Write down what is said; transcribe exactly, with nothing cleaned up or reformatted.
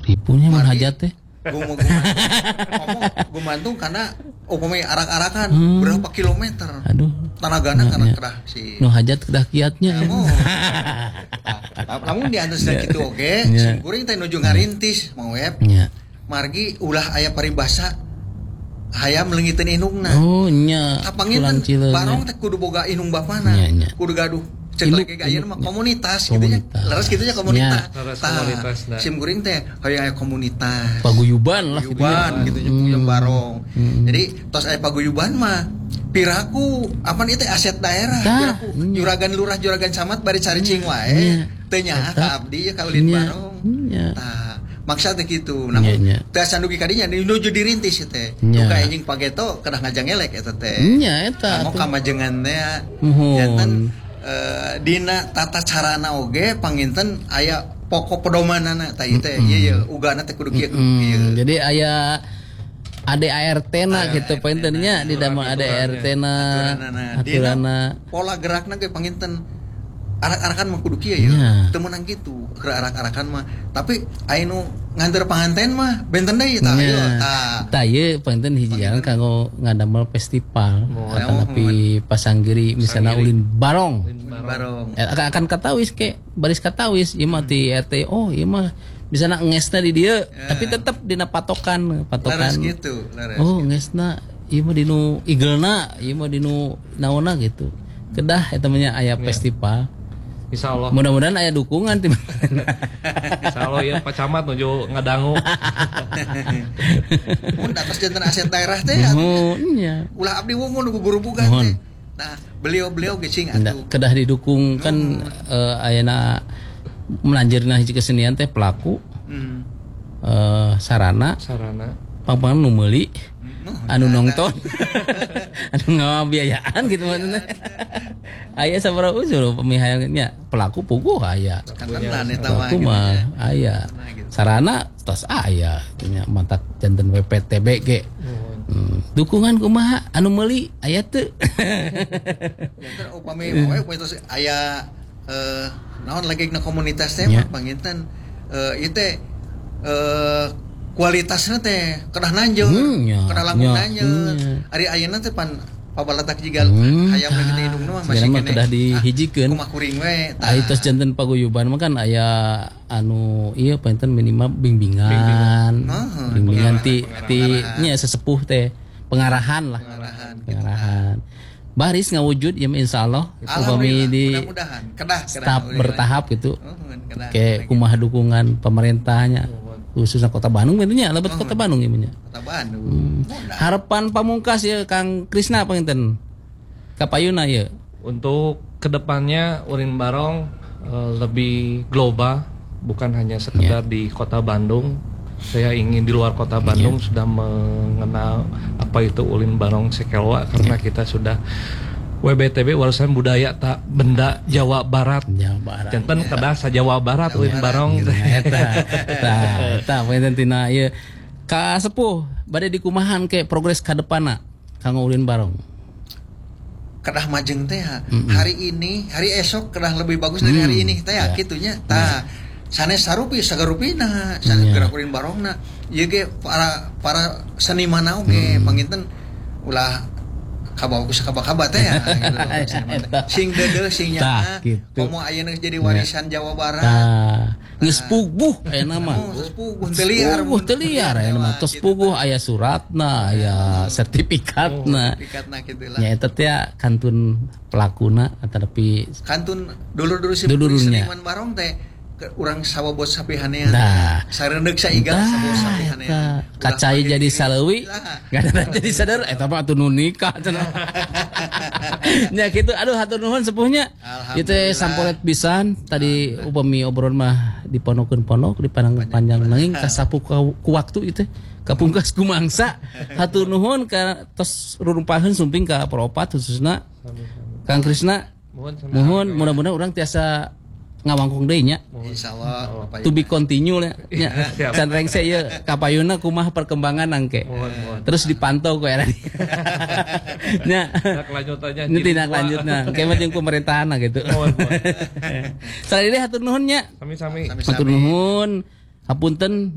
Ripunya mun hajat teh. Ngomong gumantung karena upamai arak-arakan hmm. berapa kilometer. Aduh. Tanagana karena kedah si. Nu hajat kedah kiatnya. Lamun di atas kitu oge, sim kuring teh nuju ngarintis mau web. Margi ulah aya paribasa hayam leungiteun indungna. Oh nya. Kapanginten barong teh kudu boga indung bapana. Kudu gaduh. Cek lagi ayeuna mah komunitas gitu nya. Leres kitu nya komunitas. Tah sim kuring teh hoyong aya komunitas. Paguyuban lah gitu nya. Gitu nya puyeng barong. Jadi tos aya paguyuban mah piraku apa nih teh aset daerah piraku juragan lurah juragan camat bari caricing wae teu nyaha ka abdi ya ka ulin barong. Tah maksudnya gitu, namun teh sandugi kadinya nuju dirintis teh. Duka anjing pageto kedah ngajang elek eta teh. Nya eta. Mau kamajengan teh janten dina tata carana oge panginten aya pokok pedomanana tah ieu teh. Ieu ieu ugana teh kudu kieu kieu. Jadi aya A D A R T na gitu pangintennya di dalam A D A R T na aturanna. Pola gerakna ge panginten arak-arakan mah kudu kieu ya. Teu meunang kitu, arak-arakan mah. Tapi aya nu nganter panganten mah benten deui tah ieu. Tah. Tah ieu panganten hiji jalan kanggo ngadamel festival. Tapi pasanggiri misalnya ulin barong. Barong. Akan katawis ke baris katawis ieu mah ti R T. Oh, ieu mah misalnya ngesna di dieu, tapi tetep dina patokan, patokan. Laras gitu, laras. Oh, ngesna ieu mah dinu igelna, ieu mah dinu naonna gitu. Kedah eta mah aya festival. Insyaallah. Mudah-mudahan aya dukungan ti. Insyaallah ya Pak Camat nuju ngadangu. Mun atas janten aset daerah teh nya. Ulah abdi wungun ku guru bugan teh. Nah, beliau-beliau ge cing atuh. Kedah didukung kan ayana melanjirna hiji kesenian teh pelaku. Heeh. Uh, sarana. Sarana. Pang-pangan nu meuli. Anu nonton. Anu ngabiayaan gitu maksudnya. Aya sabaraha usul pemihayannya pelaku puguh aya. Pelaku mah aya. Sarana tos aya nya mantak janten W P T B ge. Hmm. Dukungan kumaha anu meuli aya teu. Janten upami we tos aya eh naon lagi na komunitas teh mah panginten eh ieu teh eh kualitasna teh kedah nanjeun, hmm, kedah langkung nanjeun. Ari ayeuna teh pan pabalatak jiga hmm, hayam lagi teh indungna mah masih kene. Kedah dihijikeun. Kumaha kuring we. Ai tos janten paguyuban mah kan aya anu ieu panten minimal bimbingan. Bimbingan, bimbingan ti ti nya sesepuh teh pengarahan lah. Pengarahan. Pengarahan. Baris ngawujud ya insyaallah upami di kedah staf bertahap gitu. Kayak kumaha dukungan pemerintahnya. Khususnya Kota Bandung bentuknya lebet oh, Kota Bandung ya punya. Kota Bandung. Hmm. Harapan pamungkas ya Kang Krisna panginten. Kapayuna ya. Untuk kedepannya Ulin Barong uh, lebih global, bukan hanya sekedar yeah. di Kota Bandung. Saya ingin di luar Kota Bandung yeah. sudah mengenal apa itu Ulin Barong Sekelwa karena yeah. kita sudah W B T B warisan budaya tak benda Jawa Barat. Jawa Barat. Janten ya. Kedah sa Jawa Barat Ulin Barong gitu. Eta. Eta, eta panten tina ieu ka sepuh bade dikumahan ke progres ka depanna kanggo Ulin Barong. Kedah majeng teh mm-hmm. hari ini, hari esok kedah lebih bagus dari hari ini teh ya kitunya. Tah sanes sarupi sagarupina, sanes gerak Ulin Barongna. Ieu ge para para seniman oge panginten ulah kabawa ku sakaba-kaba teh ya gitu. Sing deudeuh sing nya komo ayeuna jadi warisan Jawa Barat. Tah, geus puguh ayeuna mah. Geus puguh teu liar. Puguh teu liar ayeuna mah. Tos puguh aya suratna, aya sertifikatna. Sertifikatna kitu lah. Nya eta teh kantun pelakuna atapi kantun dulur-dulur seniman Barong teh urang sawabos sapihanean. Nah, sareundeg saigal sabos sapihanean. Kacai jadi saleuwi, gadana jadi sadar eta mah atuh nu nikah cenah. Nya kitu aduh hatur nuhun sepuhnya. Ieu teh sampolet pisan tadi upami obrolan mah diponokeun-ponok dipandang panjang nanging kasapu ku waktu ieu teh kapungkas ku mangsa. Hatur nuhun ka tos rurumpaheun sumping ka Propat khususna Kang Krisna. Mohon mudah-mudahan urang tiasa ngawangkung deui nya. Insyaallah to be continue nya. Can rengse ieu kapayuna kumaha perkembangan angke. Terus dipantau ku era. Nya. Tindak lanjutannya. Ini tindak lanjutna. Engke mah jeung pemerintahanna gitu. Salih hatur nuhun nya. Sami-sami. Hatur nuhun. Hapunten